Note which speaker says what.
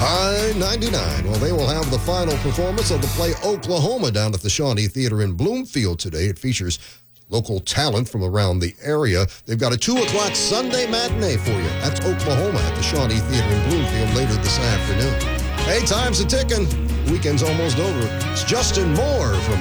Speaker 1: I-99. Well, they will have the final performance of the play Oklahoma down at the Shawnee Theater in Bloomfield today. It features local talent from around the area. They've got a 2 o'clock Sunday matinee for you. That's Oklahoma at the Shawnee Theater in Bloomfield later this afternoon. Hey, time's a ticking. Weekend's almost over. It's Justin Moore from